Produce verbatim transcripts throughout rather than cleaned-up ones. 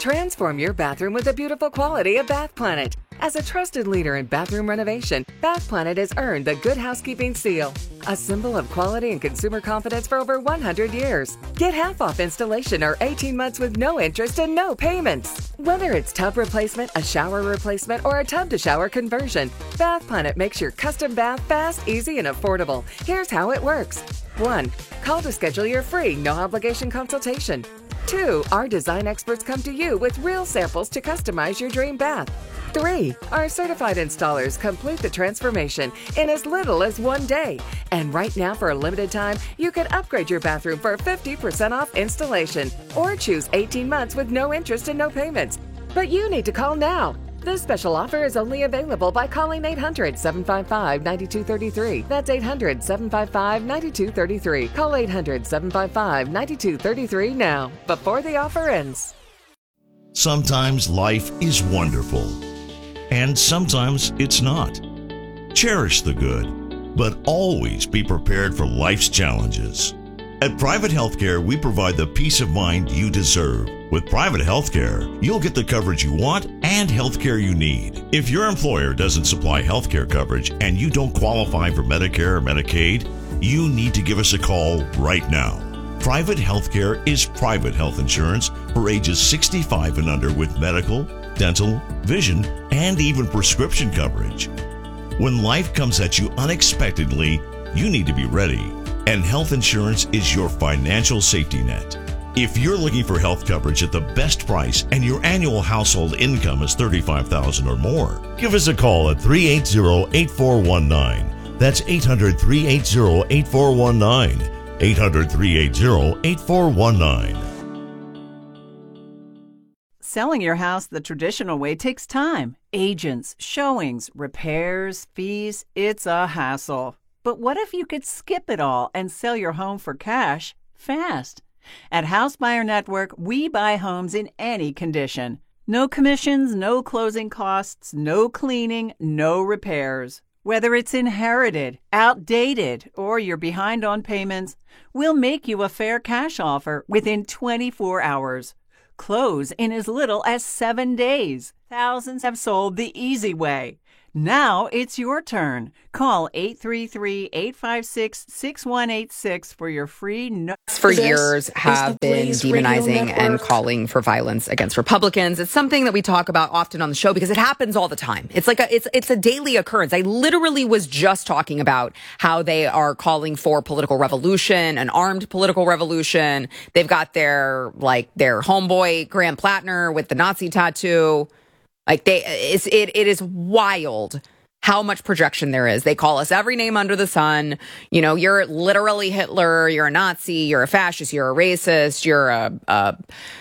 Transform your bathroom with the beautiful quality of Bath Planet. As a trusted leader in bathroom renovation, Bath Planet has earned the Good Housekeeping seal, a symbol of quality and consumer confidence for over one hundred years. Get half off installation or eighteen months with no interest and no payments. Whether it's tub replacement, a shower replacement, or a tub-to-shower conversion, Bath Planet makes your custom bath fast, easy, and affordable. Here's how it works. one. Call to schedule your free, no-obligation consultation. two. Our design experts come to you with real samples to customize your dream bath. three. Our certified installers complete the transformation in as little as one day. And right now, for a limited time, you can upgrade your bathroom for fifty percent off installation or choose eighteen months with no interest and no payments. But you need to call now. This special offer is only available by calling eight hundred, seven five five, nine two three three. That's eight hundred, seven five five, nine two three three. Call eight hundred, seven five five, nine two three three now, before the offer ends. Sometimes life is wonderful, and sometimes it's not. Cherish the good, but always be prepared for life's challenges. At Private Healthcare, we provide the peace of mind you deserve. With Private Healthcare, you'll get the coverage you want and healthcare you need. If your employer doesn't supply healthcare coverage and you don't qualify for Medicare or Medicaid, you need to give us a call right now. Private Healthcare is private health insurance for ages sixty-five and under with medical, dental, vision, and even prescription coverage. When life comes at you unexpectedly, you need to be ready, and health insurance is your financial safety net. If you're looking for health coverage at the best price and your annual household income is thirty-five thousand dollars or more, give us a call at three eight zero, eight four one nine. That's eight hundred, three eight zero, eight four one nine. eight hundred, three eight zero, eight four one nine. Selling your house the traditional way takes time. Agents, showings, repairs, fees. It's a hassle. But what if you could skip it all and sell your home for cash fast? At House Buyer Network, we buy homes in any condition. No commissions, no closing costs, no cleaning, no repairs. Whether it's inherited, outdated, or you're behind on payments, we'll make you a fair cash offer within twenty-four hours. Close in as little as seven days. Thousands have sold the easy way. Now it's your turn. Call eight three three, eight five six, six one eight six for your free no- For years have been demonizing and calling for violence against Republicans. It's something that we talk about often on the show because it happens all the time. It's like a, it's, it's a daily occurrence. I literally was just talking about how they are calling for political revolution, an armed political revolution. They've got their, like, their homeboy, Graham Plattner, with the Nazi tattoo. Like they, it's, it, it is wild how much projection there is. They call us every name under the sun. You know, you're literally Hitler. You're a Nazi. You're a fascist. You're a racist. You're a, a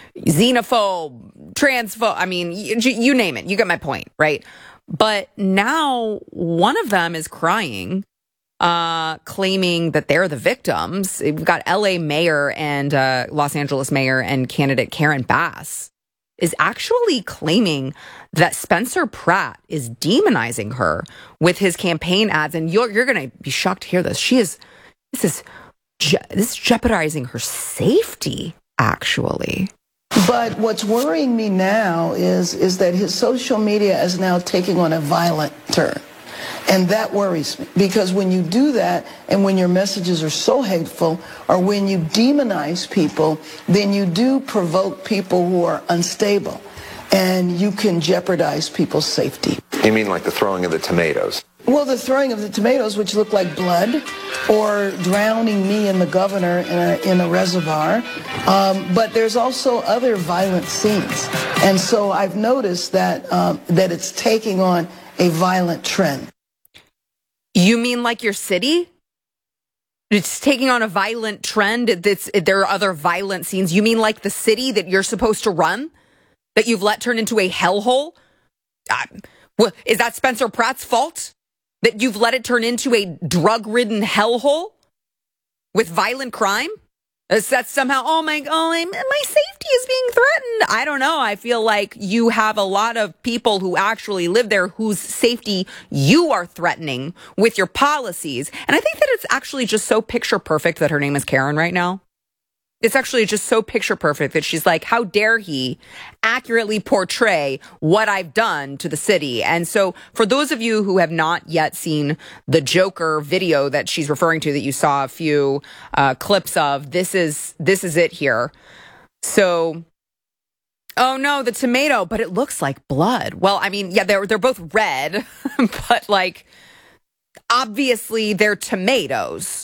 xenophobe, transphobe. I mean, you, you name it. You get my point, right? But now one of them is crying, uh, claiming that they're the victims. We've got L A mayor and uh, Los Angeles mayor and candidate Karen Bass is actually claiming that Spencer Pratt is demonizing her with his campaign ads. And you're, you're going to be shocked to hear this. She is, this is, je- this is jeopardizing her safety, actually. But what's worrying me now is, is that his social media is now taking on a violent turn. And that worries me, because when you do that and when your messages are so hateful, or when you demonize people, then you do provoke people who are unstable, and you can jeopardize people's safety. You mean like the throwing of the tomatoes? Well, the throwing of the tomatoes, which look like blood, or drowning me and the governor in a, in a reservoir. Um, but there's also other violent scenes. And so I've noticed that um, that it's taking on a violent trend. You mean like your city? It's taking on a violent trend. It's, there are other violent scenes. You mean like the city that you're supposed to run? That you've let turn into a hellhole? Uh, well, is that Spencer Pratt's fault? That you've let it turn into a drug-ridden hellhole? With violent crime? Is that somehow, oh my, oh, my, my safety is being threatened? I don't know. I feel like you have a lot of people who actually live there whose safety you are threatening with your policies. And I think that it's actually just so picture perfect that her name is Karen right now. It's actually just so picture perfect that she's like, how dare he accurately portray what I've done to the city? And so for those of you who have not yet seen the Joker video that she's referring to, that you saw a few uh, clips of, this is this is it here. So, oh no, the tomato, but it looks like blood. Well, I mean, yeah, they're they're both red, but like obviously they're tomatoes.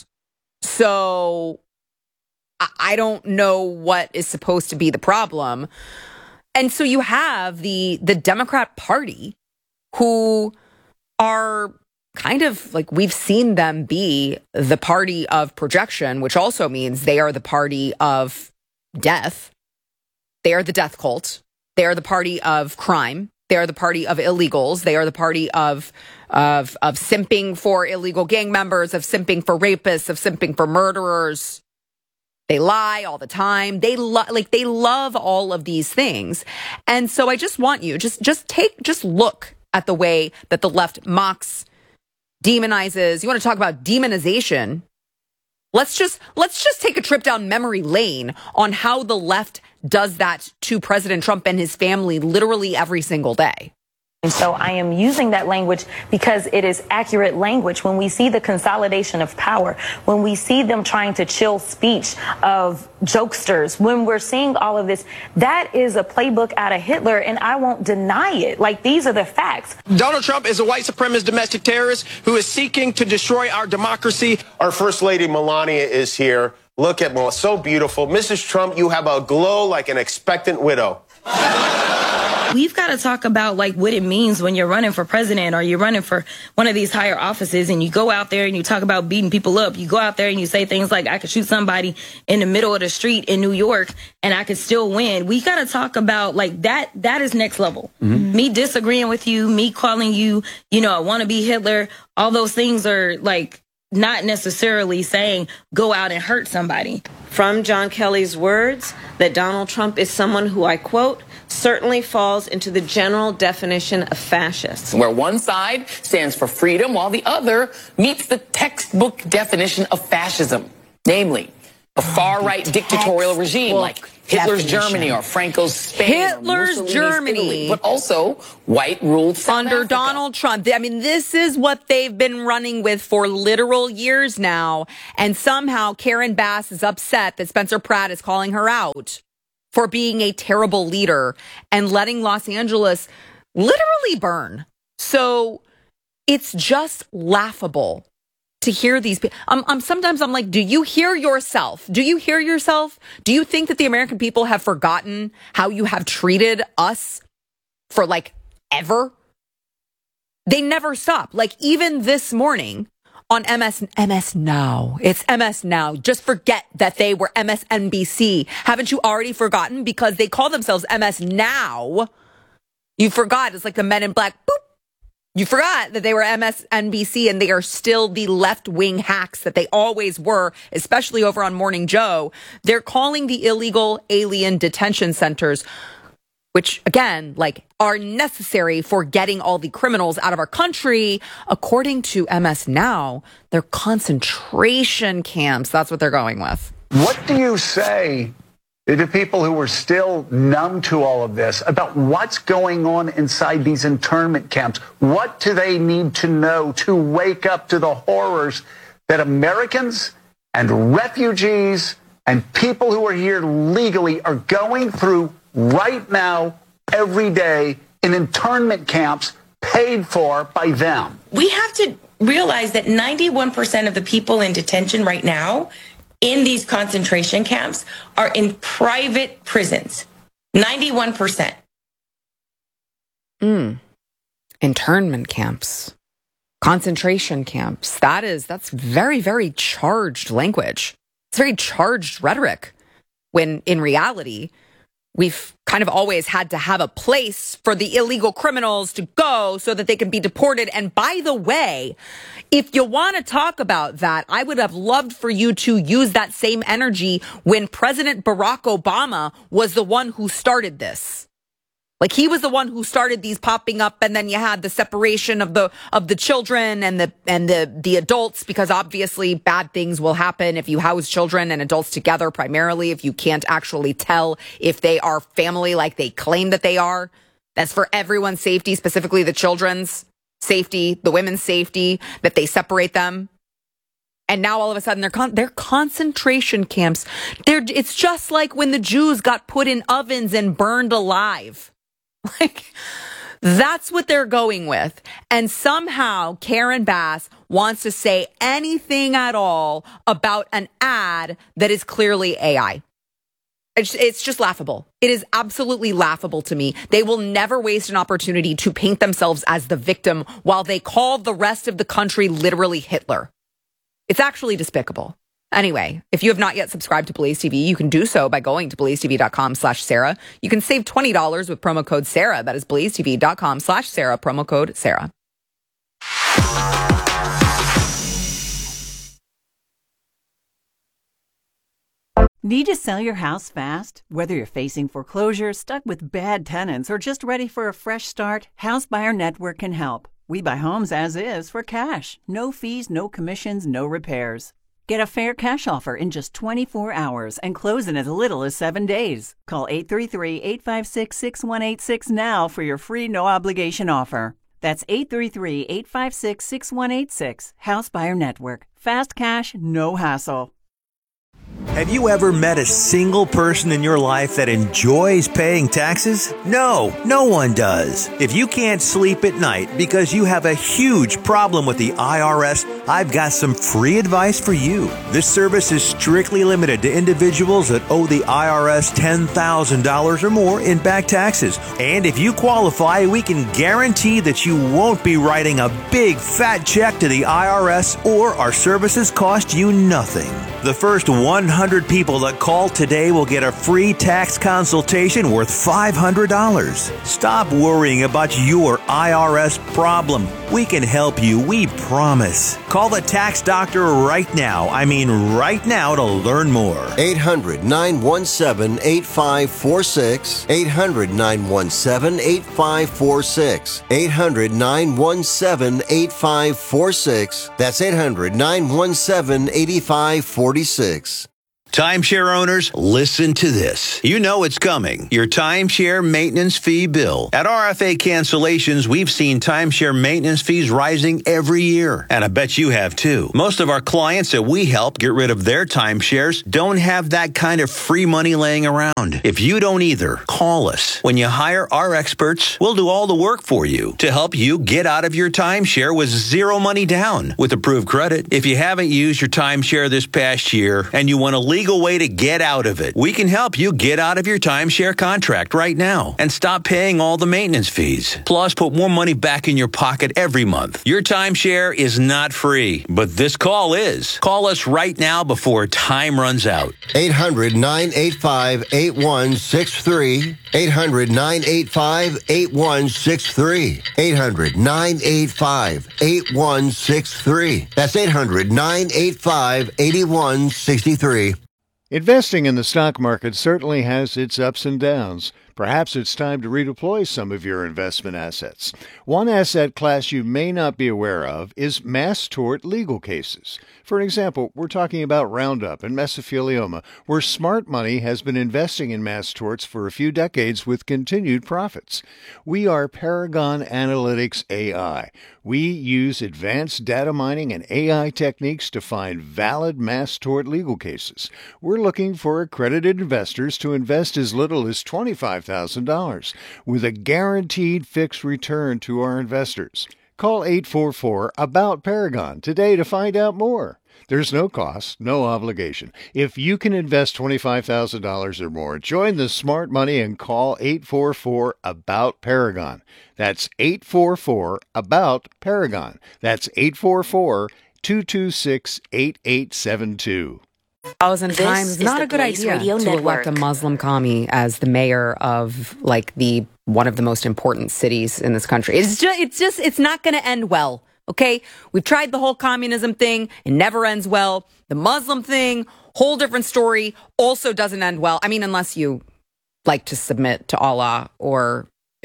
So I don't know what is supposed to be the problem. And so you have the the Democrat Party, who are kind of like, we've seen them be the party of projection, which also means they are the party of death. They are the death cult. They are the party of crime. They are the party of illegals. They are the party of of of simping for illegal gang members, of simping for rapists, of simping for murderers. They lie all the time. They lo- like they love all of these things. And so I just want you just just take just look at the way that the left mocks, demonizes. You want to talk about demonization? Let's just let's just take a trip down memory lane on how the left does that to President Trump and his family literally every single day. And so I am using that language because it is accurate language. When we see the consolidation of power, when we see them trying to chill speech of jokesters, when we're seeing all of this, that is a playbook out of Hitler, and I won't deny it. Like, these are the facts. Donald Trump is a white supremacist domestic terrorist who is seeking to destroy our democracy. Our First Lady Melania is here. Look at Melania, so beautiful. Missus Trump, you have a glow like an expectant widow. We've got to talk about like what it means when you're running for president or you're running for one of these higher offices and you go out there and you talk about beating people up. You go out there and you say things like, I could shoot somebody in the middle of the street in New York and I could still win. We got to talk about like that. That is next level. Mm-hmm. Me disagreeing with you, me calling you, you know, I want to be Hitler. All those things are like not necessarily saying go out and hurt somebody. From John Kelly's words, that Donald Trump is someone who, I quote, certainly falls into the general definition of fascist. Where one side stands for freedom while the other meets the textbook definition of fascism, namely a far-right dictatorial regime like Hitler's definition. Germany or Franco's Spain. Hitler's Germany. Italy, but also white-ruled South under Africa. Donald Trump. I mean, this is what they've been running with for literal years now. And somehow Karen Bass is upset that Spencer Pratt is calling her out for being a terrible leader and letting Los Angeles literally burn. So it's just laughable to hear these people. I'm, I'm sometimes I'm like, do you hear yourself? Do you hear yourself? Do you think that the American people have forgotten how you have treated us for like ever? They never stop. Like even this morning on M S M S Now. It's M S Now. Just forget that they were M S N B C. Haven't you already forgotten? Because they call themselves M S Now. You forgot. It's like the Men in Black. Boop. You forgot that they were M S N B C and they are still the left-wing hacks that they always were, especially over on Morning Joe. They're calling the illegal alien detention centers, which, again, like, are necessary for getting all the criminals out of our country. According to M S Now, they're concentration camps. That's what they're going with. What do you say to people who are still numb to all of this about what's going on inside these internment camps? What do they need to know to wake up to the horrors that Americans and refugees and people who are here legally are going through right now, every day, in internment camps paid for by them? We have to realize that ninety-one percent of the people in detention right now in these concentration camps are in private prisons. ninety-one percent. Mm. Internment camps. Concentration camps. That is, that's very, very charged language. It's very charged rhetoric. When in reality, we've kind of always had to have a place for the illegal criminals to go so that they can be deported. And by the way, if you want to talk about that, I would have loved for you to use that same energy when President Barack Obama was the one who started this. Like, he was the one who started these popping up, and then you had the separation of the of the children and the and the the adults, because obviously bad things will happen if you house children and adults together, primarily if you can't actually tell if they are family like they claim that they are. That's for everyone's safety, specifically the children's safety, the women's safety, that they separate them. And now all of a sudden they're con- they're concentration camps. They're it's just like when the Jews got put in ovens and burned alive. Like, that's what they're going with. And somehow Karen Bass wants to say anything at all about an ad that is clearly A I. It's, it's just laughable. It is absolutely laughable to me. They will never waste an opportunity to paint themselves as the victim while they call the rest of the country literally Hitler. It's actually despicable. Anyway, if you have not yet subscribed to Blaze T V, you can do so by going to blazetv.com slash Sarah. You can save twenty dollars with promo code Sarah. That is blazetv.com slash Sarah, promo code Sarah. Need to sell your house fast? Whether you're facing foreclosure, stuck with bad tenants, or just ready for a fresh start, House Buyer Network can help. We buy homes as is for cash. No fees, no commissions, no repairs. Get a fair cash offer in just twenty-four hours and close in as little as seven days. Call eight three three, eight five six, six one eight six now for your free no-obligation offer. That's eight three three, eight five six, six one eight six. House Buyer Network. Fast cash, no hassle. Have you ever met a single person in your life that enjoys paying taxes? No, no one does. If you can't sleep at night because you have a huge problem with the I R S, I've got some free advice for you. This service is strictly limited to individuals that owe the I R S ten thousand dollars or more in back taxes. And if you qualify, we can guarantee that you won't be writing a big fat check to the I R S, or our services cost you nothing. The first one hundred people that call today will get a free tax consultation worth five hundred dollars. Stop worrying about your I R S problem. We can help you, we promise. Call the tax doctor right now. I mean right now to learn more. eight hundred, nine one seven, eight five four six. eight hundred, nine one seven, eight five four six. eight hundred, nine one seven, eight five four six. That's eight hundred, nine one seven, eight five four six. Timeshare owners, listen to this. You know it's coming. Your timeshare maintenance fee bill. At R F A Cancellations, we've seen timeshare maintenance fees rising every year. And I bet you have too. Most of our clients that we help get rid of their timeshares don't have that kind of free money laying around. If you don't either, call us. When you hire our experts, we'll do all the work for you to help you get out of your timeshare with zero money down with approved credit. If you haven't used your timeshare this past year and you want to leave legal way to get out of it, we can help you get out of your timeshare contract right now and stop paying all the maintenance fees. Plus, put more money back in your pocket every month. Your timeshare is not free, but this call is. Call us right now before time runs out. eight hundred, nine eight five, eight one six three. eight hundred, nine eight five, eight one six three. eight hundred, nine eight five, eight one six three. That's eight hundred, nine eight five, eight one six three. Investing in the stock market certainly has its ups and downs. Perhaps it's time to redeploy some of your investment assets. One asset class you may not be aware of is mass tort legal cases. For example, we're talking about Roundup and mesothelioma, where smart money has been investing in mass torts for a few decades with continued profits. We are Paragon Analytics A I. We use advanced data mining and A I techniques to find valid mass tort legal cases. We're looking for accredited investors to invest as little as twenty-five thousand dollars with a guaranteed fixed return to our investors. Call eight four four, A B O U T, Paragon today to find out more. There's no cost, no obligation. If you can invest twenty-five thousand dollars or more, join the smart money and call eight four four, A B O U T, Paragon. That's eight four four, A B O U T, Paragon. That's eight four four, two two six, eight eight seven two. Thousand This times is not the a good Blaze idea Radio to Network. elect a Muslim commie as the mayor of like the one of the most important cities in this country. It's just it's just it's not going to end well. Okay, we've tried the whole communism thing; it never ends well. The Muslim thing, whole different story, also doesn't end well. I mean, unless you like to submit to Allah or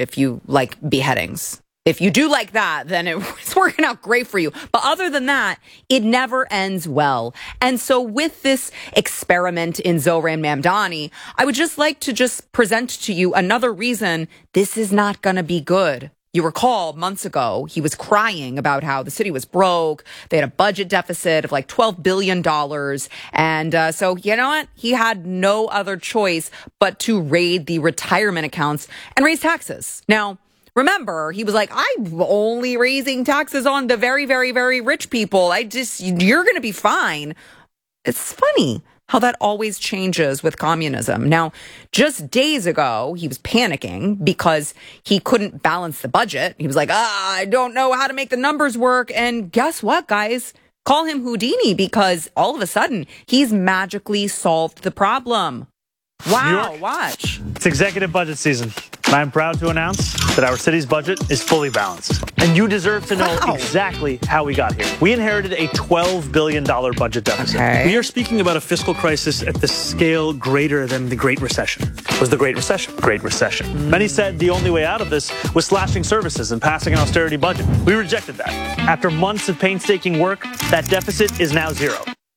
if you like beheadings. If you do like that, then it's working out great for you. But other than that, it never ends well. And so with this experiment in Zohran Mamdani, I would just like to just present to you another reason this is not going to be good. You recall months ago, he was crying about how the city was broke. They had a budget deficit of like twelve billion dollars. And uh, so, you know what? He had no other choice but to raid the retirement accounts and raise taxes. Now, remember, he was like, I'm only raising taxes on the very, very, very rich people. I just, you're going to be fine. It's funny how that always changes with communism. Now, just days ago, he was panicking because he couldn't balance the budget. He was like, ah, I don't know how to make the numbers work. And guess what, guys? Call him Houdini, because all of a sudden, he's magically solved the problem. Wow, watch. It's executive budget season. And I'm proud to announce that our city's budget is fully balanced. And you deserve to know wow. exactly how we got here. We inherited a twelve billion dollars budget deficit. Okay. We are speaking about a fiscal crisis at the scale greater than the Great Recession. Was the Great Recession? Great Recession. Mm. Many said the only way out of this was slashing services and passing an austerity budget. We rejected that. After months of painstaking work, that deficit is now zero.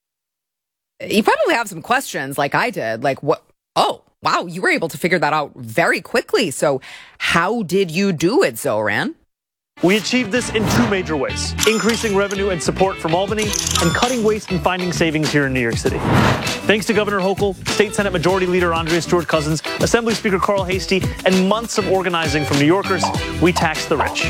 You probably have some questions like I did. Like, what? Oh, wow, you were able to figure that out very quickly. So how did you do it, Zohran? We achieved this in two major ways: increasing revenue and support from Albany and cutting waste and finding savings here in New York City. Thanks to Governor Hochul, State Senate Majority Leader Andrea Stewart-Cousins, Assembly Speaker Carl Hastie, and months of organizing from New Yorkers, we tax the rich.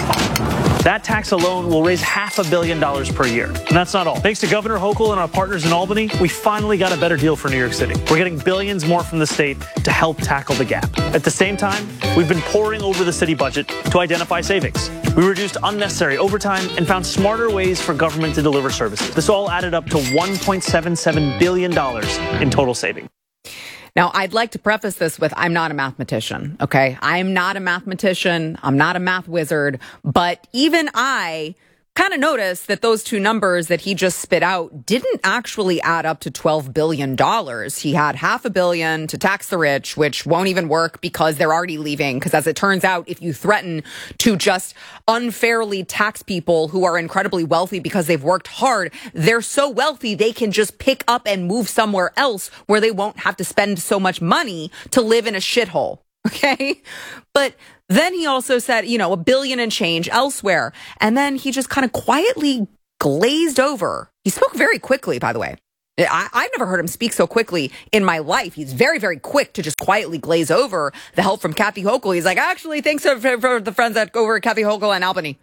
That tax alone will raise half a billion dollars per year. And that's not all. Thanks to Governor Hochul and our partners in Albany, we finally got a better deal for New York City. We're getting billions more from the state to help tackle the gap. At the same time, we've been poring over the city budget to identify savings. We reduced unnecessary overtime and found smarter ways for government to deliver services. This all added up to one point seven seven billion dollars in total savings. Now, I'd like to preface this with, I'm not a mathematician, okay? I'm not a mathematician. I'm not a math wizard. But even I kind of noticed that those two numbers that he just spit out didn't actually add up to twelve billion dollars. He had half a billion to tax the rich, which won't even work because they're already leaving. Because as it turns out, if you threaten to just unfairly tax people who are incredibly wealthy because they've worked hard, they're so wealthy they can just pick up and move somewhere else where they won't have to spend so much money to live in a shithole. Okay? But then he also said, you know, a billion and change elsewhere. And then he just kind of quietly glazed over. He spoke very quickly, by the way. I, I've never heard him speak so quickly in my life. He's very, very quick to just quietly glaze over the help from Kathy Hochul. He's like, actually, thanks for, for the friends that go over at Kathy Hochul and Albany.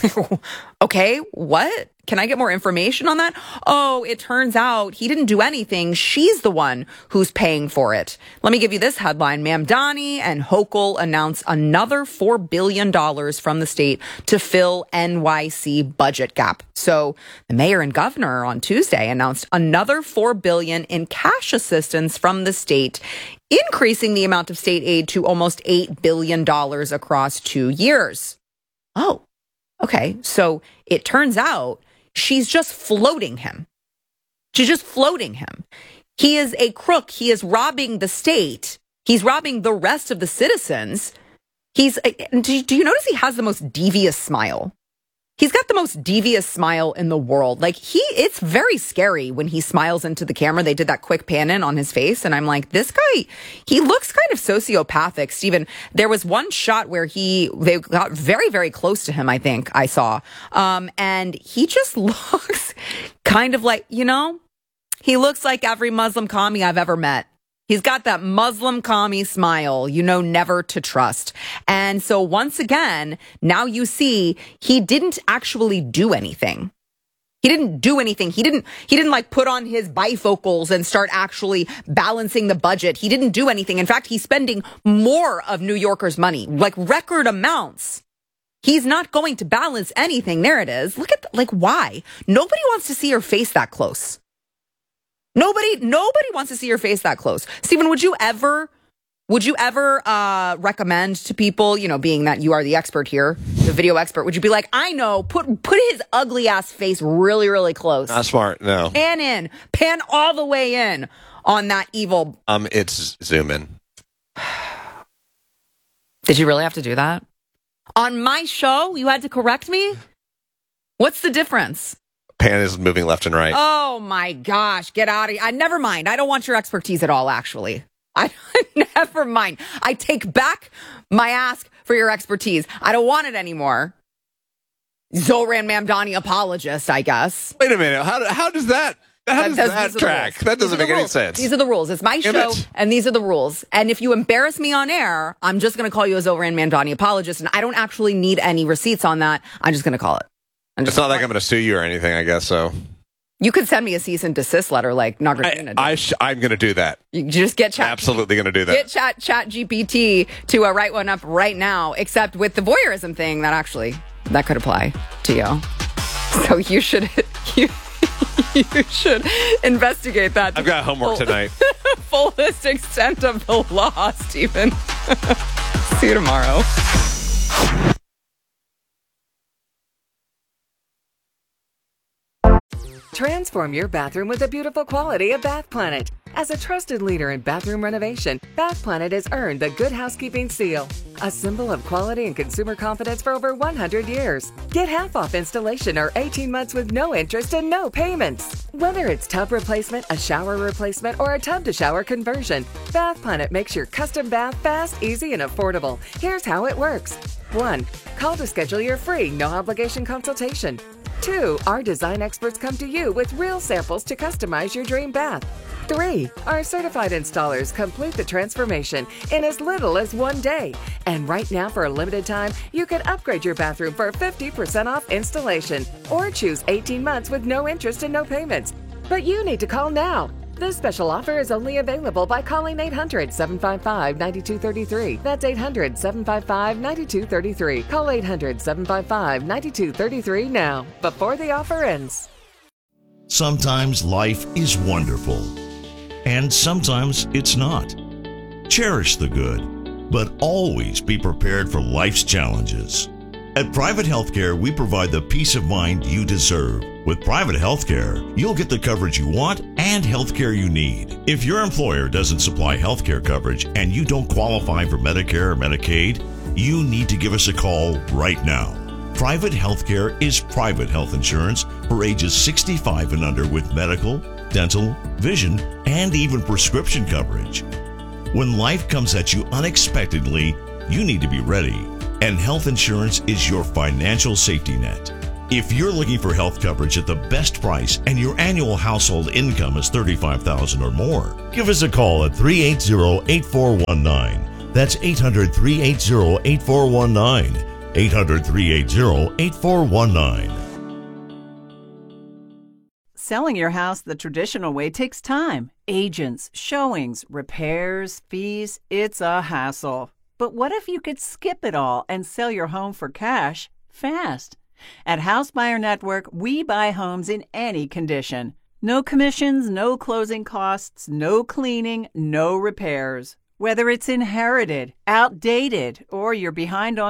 Okay, what? Can I get more information on that? Oh, it turns out he didn't do anything. She's the one who's paying for it. Let me give you this headline. Mamdani and Hochul announce another four billion dollars from the state to fill N Y C budget gap. So the mayor and governor on Tuesday announced another four billion dollars in cash assistance from the state, increasing the amount of state aid to almost eight billion dollars across two years. Oh. Okay, so it turns out she's just floating him. She's just floating him. He is a crook. He is robbing the state. He's robbing the rest of the citizens. He's. Do you notice he has the most devious smile? He's got the most devious smile in the world. Like he, it's very scary when he smiles into the camera. They did that quick pan in on his face. And I'm like, this guy, he looks kind of sociopathic. Stephen, there was one shot where he, they got very, very close to him, I think I saw. Um, and he just looks kind of like, you know, he looks like every Muslim commie I've ever met. He's got that Muslim commie smile, you know, never to trust. And so once again, now you see he didn't actually do anything. He didn't do anything. He didn't, he didn't like put on his bifocals and start actually balancing the budget. He didn't do anything. In fact, he's spending more of New Yorkers' money, like record amounts. He's not going to balance anything. There it is. Look at, the, like, why? Nobody wants to see your face that close. Nobody, nobody wants to see your face that close. Stephen, would you ever, would you ever uh, recommend to people, you know, being that you are the expert here, the video expert, would you be like, I know, put put his ugly ass face really, really close. Not smart, no. Pan in, pan all the way in on that evil. Um, it's zoom in. Did you really have to do that? On my show, you had to correct me? What's the difference? Pan is moving left and right. Oh my gosh, get out of here. I never mind. I don't want your expertise at all, actually. I never mind. I take back my ask for your expertise. I don't want it anymore. Zohran Mamdani apologist, I guess. Wait a minute. How, how does that... How does that, that track? That doesn't make any sense. These are the rules. It's my Damn show, it. and these are the rules. And if you embarrass me on air, I'm just going to call you a Zohran Mamdani apologist, and I don't actually need any receipts on that. I'm just going to call it. It's not like I'm going to sue you or anything, I guess, so... You could send me a cease and desist letter like Nagarjuna did. I, I sh- I'm going to do that. You just get chat. Absolutely going to do that. Get chat chat G P T to uh, write one up right now, except with the voyeurism thing, that actually, that could apply to you. So you should... You, You should investigate that. I've got homework full, tonight. Fullest extent of the law, Stephen. See you tomorrow. Transform your bathroom with the beautiful quality of Bath Planet. As a trusted leader in bathroom renovation, Bath Planet has earned the Good Housekeeping seal, a symbol of quality and consumer confidence for over one hundred years. Get half off installation or eighteen months with no interest and no payments. Whether it's tub replacement, a shower replacement, or a tub-to-shower conversion, Bath Planet makes your custom bath fast, easy, and affordable. Here's how it works. one. Call to schedule your free, no-obligation consultation. two. Our design experts come to you with real samples to customize your dream bath. three. Our certified installers complete the transformation in as little as one day. And right now, for a limited time, you can upgrade your bathroom for fifty percent off installation or choose eighteen months with no interest and no payments. But you need to call now. This special offer is only available by calling eight hundred, seven five five, nine two three three. That's eight hundred, seven five five, nine two three three. Call eight hundred, seven five five, nine two three three now, before the offer ends. Sometimes life is wonderful, and sometimes it's not. Cherish the good, but always be prepared for life's challenges. At Private Healthcare, we provide the peace of mind you deserve. With Private Healthcare, you'll get the coverage you want and healthcare you need. If your employer doesn't supply healthcare coverage and you don't qualify for Medicare or Medicaid, you need to give us a call right now. Private Healthcare is private health insurance for ages sixty-five and under with medical, dental, vision, and even prescription coverage. When life comes at you unexpectedly, you need to be ready. And health insurance is your financial safety net. If you're looking for health coverage at the best price and your annual household income is thirty-five thousand dollars or more, give us a call at three eight zero, eight four one nine. That's eight hundred, three eight zero, eight four one nine. eight hundred, three eight zero, eight four one nine. Selling your house the traditional way takes time. Agents, showings, repairs, fees. It's a hassle. But what if you could skip it all and sell your home for cash fast? At House Buyer Network, we buy homes in any condition. No commissions, no closing costs, no cleaning, no repairs. Whether it's inherited, outdated, or you're behind on